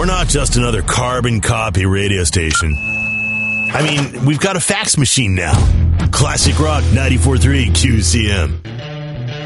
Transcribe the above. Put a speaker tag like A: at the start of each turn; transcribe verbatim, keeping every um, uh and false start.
A: we're not just another carbon copy radio station. I mean, we've got a fax machine now. Classic Rock ninety-four point three Q C M.